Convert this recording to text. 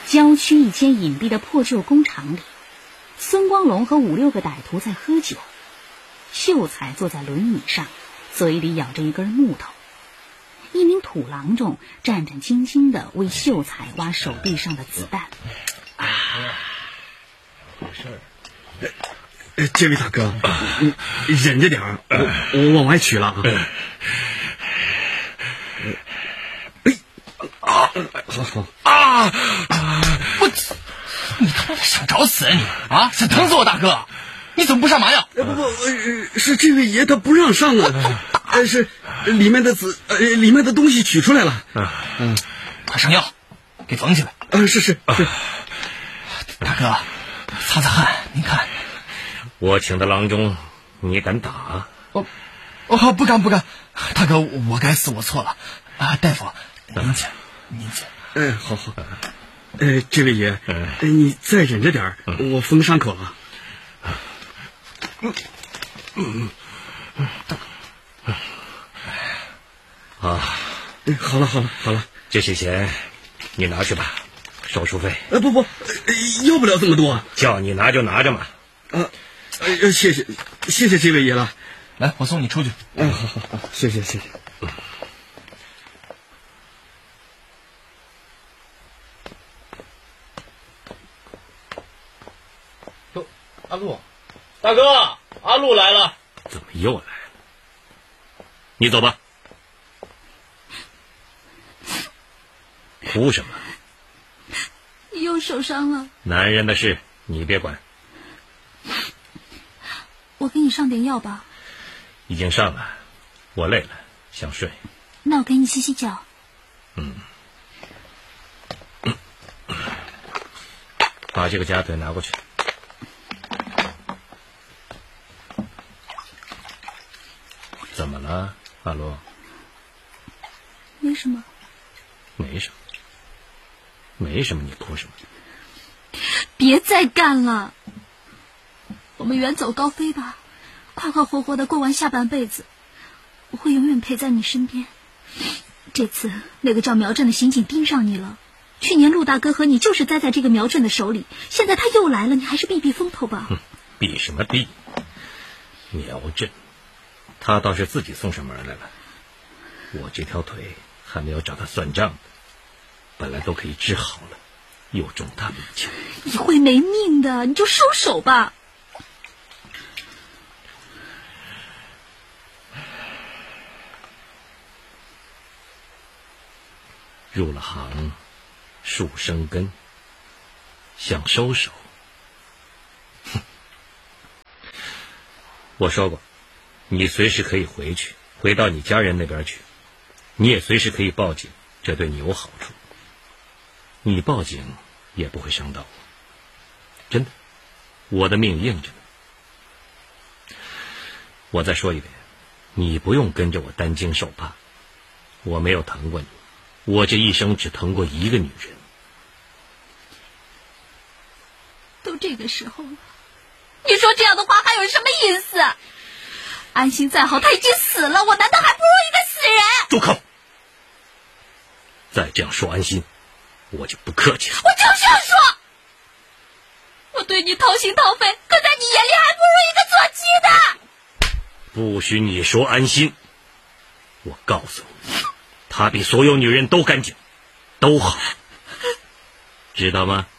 郊区一间隐蔽的破旧工厂里，孙光龙和5、6个歹徒在喝酒。秀才坐在轮椅上，嘴里咬着一根木头。一名土郎中战战兢兢地为秀才挖手臂上的子弹。 有事儿。这位大哥，你忍着点儿，我往外取了啊。好。 你他妈的想找死啊你啊！想疼死我大哥！你怎么不上麻药？ 不，是这位爷他不让上啊。是里面的东西取出来了。 快上药，给缝起来。 是。 大哥，擦擦汗，您看。 我请的郎中，你敢打？ 不敢。大哥，我该死，我错了。大夫，您请。 好。这位爷，你再忍着点儿，我缝伤口了。好了。 这些钱你拿去吧，手术费。 不，要不了这么多。 叫你拿就拿着嘛。 谢谢这位爷了。 来，我送你出去。 好，谢谢。 哟，阿路，大哥，阿路来了。 怎么又来了？你走吧。哭什么？ 你又受伤了。 男人的事你别管。 我给你上点药吧。 已经上了，我累了，想睡。 那我给你洗洗脚。 把这个夹腿拿过去。怎么了，阿罗？ 没什么。 没什么，你哭什么？ 别再干了，我们远走高飞吧，快快活活的过完下半辈子，我会永远陪在你身边。这次那个叫苗振的刑警盯上你了，去年陆大哥和你就是栽在这个苗振的手里，现在他又来了，你还是避避风头吧。 避什么避？苗振，他倒是自己送上门来了，我这条腿还没有找他算账呢，本来都可以治好了，又中他们一枪。 你会没命的，你就收手吧。 入了行，树生根，想收手。我说过，你随时可以回到你家人那边去，你也随时可以报警，这对你有好处。你报警也不会伤到我，真的，我的命硬着呢。我再说一遍，你不用跟着我担惊受怕，我没有疼过你，我这一生只疼过一个女人。 都这个时候了，你说这样的话还有什么意思？安心再好，他已经死了，我难道还不如一个死人？ 住口！再这样说安心，我就不客气了。 我就是要说，我对你掏心掏肺，可在你眼里还不如一个做鸡的。 不许你说安心，我告诉你，她比所有女人都干净，都好，知道吗？